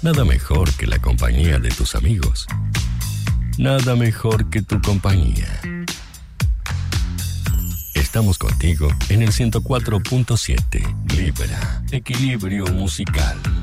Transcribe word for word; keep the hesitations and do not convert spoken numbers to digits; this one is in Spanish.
Nada mejor que la compañía de tus amigos. Nada mejor que tu compañía. Estamos contigo en el ciento cuatro punto siete. Libra. Equilibrio musical.